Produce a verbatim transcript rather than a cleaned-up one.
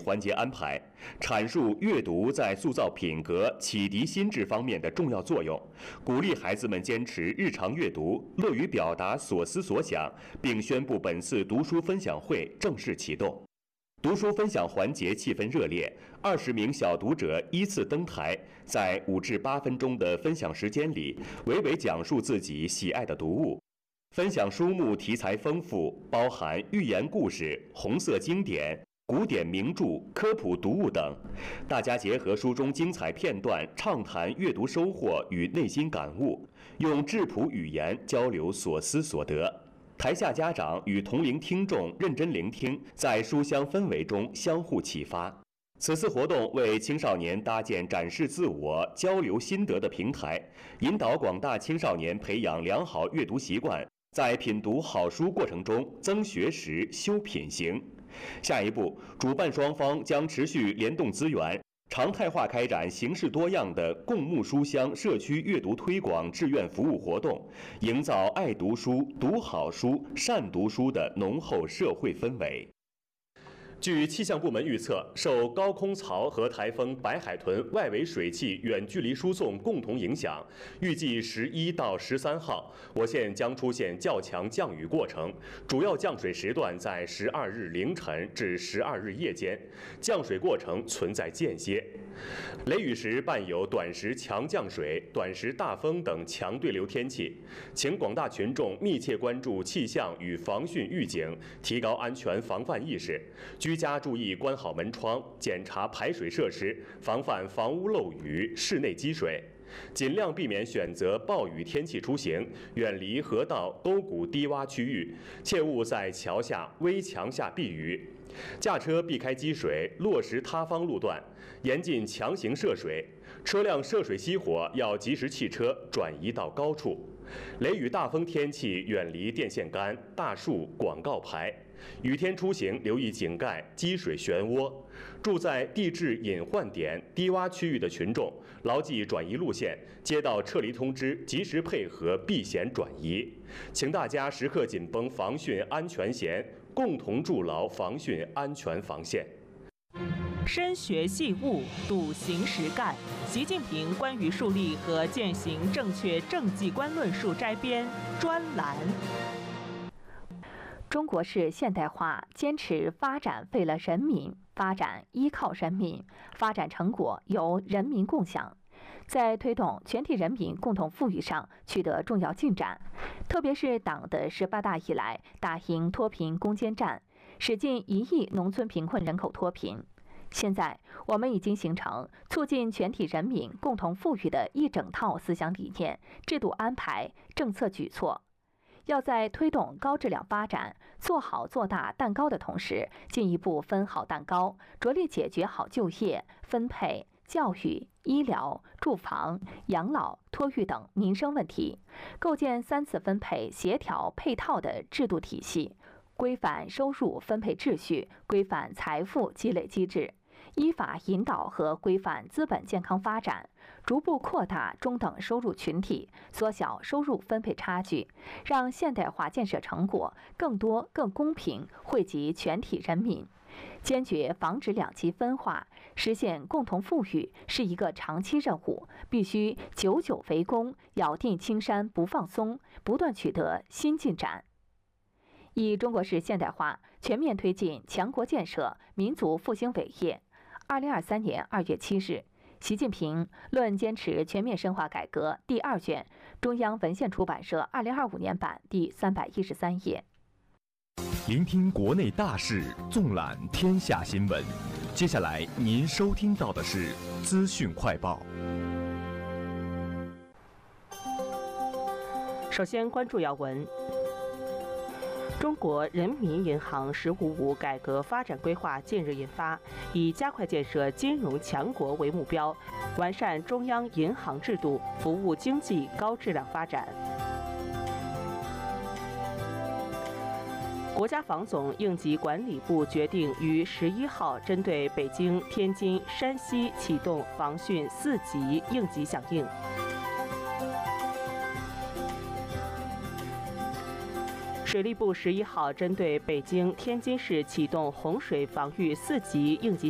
环节安排，阐述阅读在塑造品格、启迪心智方面的重要作用，鼓励孩子们坚持日常阅读，乐于表达所思所想，并宣布本次读书分享会正式启动。读书分享环节气氛热烈，二十名小读者依次登台，在五至八分钟的分享时间里，娓娓讲述自己喜爱的读物。分享书目题材丰富，包含寓言故事、红色经典、古典名著、科普读物等。大家结合书中精彩片段，畅谈阅读收获与内心感悟，用质朴语言交流所思所得。台下家长与同龄听众认真聆听，在书香氛围中相互启发。此次活动为青少年搭建展示自我、交流心得的平台，引导广大青少年培养良好阅读习惯，在品读好书过程中增学识、修品行。下一步，主办双方将持续联动资源，常态化开展形式多样的共沐书香社区阅读推广志愿服务活动，营造爱读书、读好书、善读书的浓厚社会氛围。据气象部门预测，受高空槽和台风白海豚外围水汽远距离输送共同影响，预计十一到十三号，我县将出现较强降雨过程，主要降水时段在十二日凌晨至十二日夜间，降水过程存在间歇。雷雨时伴有短时强降水、短时大风等强对流天气，请广大群众密切关注气象与防汛预警，提高安全防范意识。居家注意关好门窗，检查排水设施，防范房屋漏雨、室内积水。尽量避免选择暴雨天气出行，远离河道、沟谷低洼区域，切勿在桥下、危墙下避雨。驾车避开积水，落实他方路段，严禁强行涉水。车辆涉水熄火要及时弃车，转移到高处。雷雨大风天气远离电线杆、大树、广告牌。雨天出行留意井盖、积水漩涡。住在地质隐患点、低洼区域的群众，牢记转移路线，接到撤离通知，及时配合避险转移。请大家时刻紧绷防汛安全弦，共同筑牢防汛安全防线。 深学细悟，笃行实干。习近平关于树立和践行正确政绩观论述摘编专栏。 中国式现代化坚持发展为了人民，发展依靠人民，发展成果由人民共享，在推动全体人民共同富裕上取得重要进展。特别是党的十八大以来，打赢脱贫攻坚战，使近一亿农村贫困人口脱贫。现在，我们已经形成促进全体人民共同富裕的一整套思想理念、制度安排、政策举措。要在推动高质量发展、做好做大蛋糕的同时，进一步分好蛋糕，着力解决好就业、分配、教育、医疗、住房、养老、托育等民生问题，构建三次分配协调配套的制度体系，规范收入分配秩序，规范财富积累机制，依法引导和规范资本健康发展，逐步扩大中等收入群体，缩小收入分配差距，让现代化建设成果更多、更公平惠及全体人民。坚决防止两极分化，实现共同富裕是一个长期任务，必须久久为功，咬定青山不放松，不断取得新进展。以中国式现代化全面推进强国建设民族复兴伟业。二零二三年二月七日，习近平《论坚持全面深化改革》第二卷，中央文献出版社二零二五年版第三百一十三页。 聆听国内大事，纵览天下新闻。接下来您收听到的是资讯快报。 首先关注要闻。中国人民银行“十五五”改革发展规划近日印发，以加快建设金融强国为目标，完善中央银行制度，服务经济高质量发展。国家防总应急管理部决定于十一号针对北京、天津、山西启动防汛四级应急响应。水利部十一号针对北京、天津市启动洪水防御四级应急